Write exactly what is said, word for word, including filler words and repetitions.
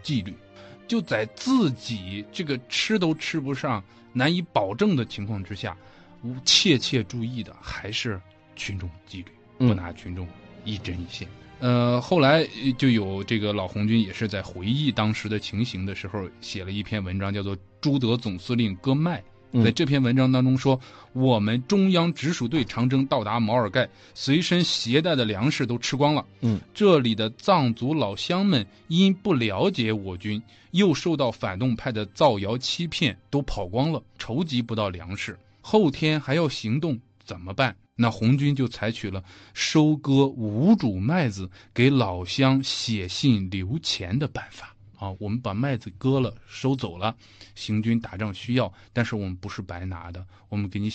纪律。就在自己这个吃都吃不上、难以保证的情况之下，切切注意的还是群众纪律，不拿群众一针一线。呃，后来就有这个老红军也是在回忆当时的情形的时候，写了一篇文章，叫做《朱德总司令割麦》。在这篇文章当中说，我们中央直属队长征到达毛尔盖，随身携带的粮食都吃光了。 嗯， 这里的藏族老乡们因不了解我军，又受到反动派的造谣欺骗，都跑光了，筹集不到粮食。后天还要行动，怎么办？那红军就采取了收割无主麦子，给老乡写信留钱的办法。啊，我们把麦子割了收走了，行军打仗需要，但是我们不是白拿的，我们给你